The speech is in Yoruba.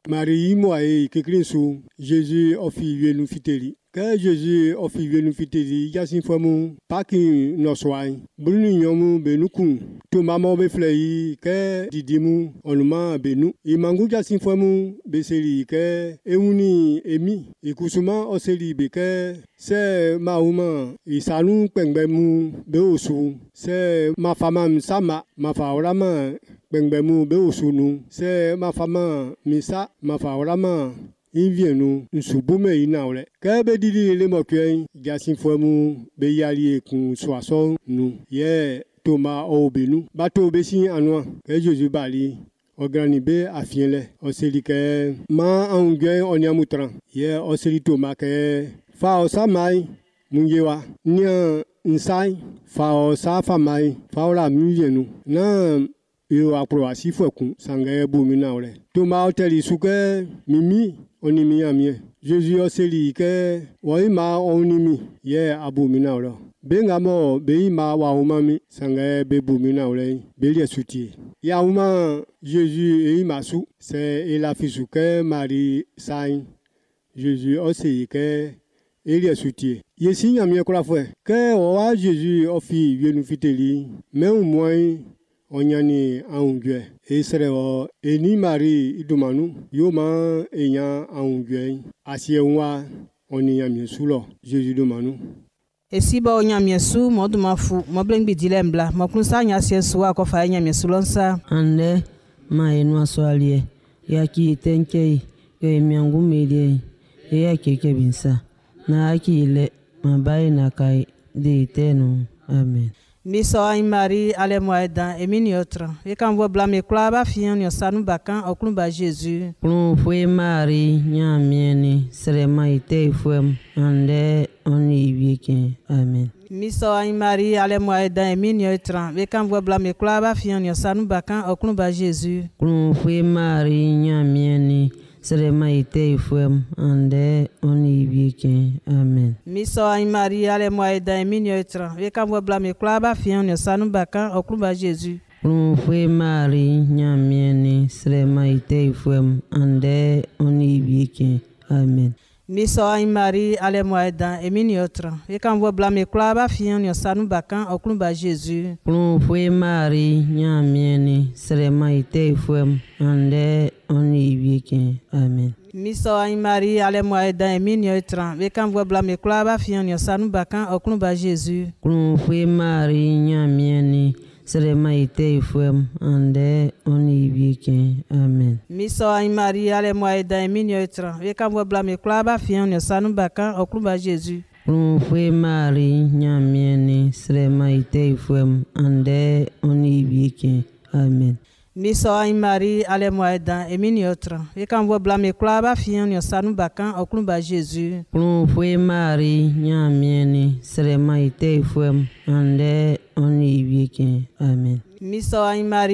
Marie moi kekrinsu Jésus ofi nous fiteli. Que Jésus ofi nous fiteli yasin fomu paki no swai. Bulu nyomu benuku. To mama be flei ke didimu onuma benu. Imangu yasin fomu beseli ke euni emi ikusuma oseli beke se mauma isanu pengbemu beosu se mafama msama mafaorama pengbemu beosunu se mafama misa mafaorama invienu nsubume inaule kebe didi le mokwen jasin fomu be yali kun soason nu ye toma obenu bato besin anwa ke Jésus bali organibe afienle oselike ma angwe onyamutran ye oseli toma ke fa osamai munjewa nya nsai fa osa famai fa ola mujenu na yo aproasi fokun sangaye bumina ole toma hoteli suke mimi onimi amie Jésus oseli ke waima onimi ye abumina ole bengamo beima wa umami sangaye bebumina ole belie suti ya uma Jésus e imasu se ela fisuke Marie sain Jésus oseli ke elie suti yesi nyamie kola fwe ke wa Jésus ofi vienu fiteli mais au moins onyani aungwe esrewo eni Marie idumanu yoma enya aungwe asienwa oninyamie sulo Jésus dumanu esiba onyamie su modumafu moblengbi dilembla mokunsa nya siensuwa ko fa nyamie sulonsa ande ma enu aswalie yaki tenkei yo emiangu melie yaki kebinsa na akile mabai na kai de tenu amen. Miso ay Marie ale moeda emini otra e kan vo blame klaba fian yo sanu bakan okun ba Jésus Plum foi Marie nyamieni serema ite fuem ande oni wieke amen. Miso ay Marie ale moeda emini otra e kan vo blame klaba fian yo sanu bakan okun ba Jésus Plum foi Marie nyamieni serema ite fuem ande oni wieke amen. Miso ay Marie ale moeda emini otra e kan vo blame klaba fian yo sanu bakan okun ba Jésus Plum foi Marie nyamieni serema ite fuem ande oni wieke amen. Miso ay Marie ale moeda emini otra e kan vo blame klaba fian yo sanu bakan okun ba Jésus Plum foi Marie nyamieni serema ite fuem ande oni wieke amen. Miso ay Marie ale moeda emini otra e kan vo blame klaba fian yo sanu bakan okun ba Jésus Plum foi Marie nyamieni serema ite fuem ande oni wieke amen. Miso ay Marie ale moeda emini otra e kan vo blame klaba fian yo sanu bakan okun ba Jésus Plum foi Marie nyamieni serema ite fuem ande oni wieke amen. Miso ay Marie ale moeda emini otra e kan vo blame klaba fian yo sanu bakan okun ba Jésus Plum foi Marie nyamieni serema ite fuem ande oni wieke amen. Miso ay Marie